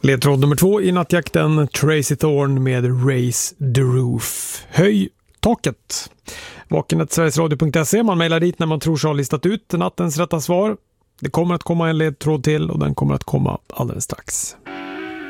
Ledtråd nummer 2 i nattjakten, Tracy Thorn med Raise the Roof. Höj taket. Vakenet.sverigesradio.se. Man mejlar dit när man tror sig ha listat ut nattens rätta svar. Det kommer att komma en ledtråd till och den kommer att komma alldeles strax.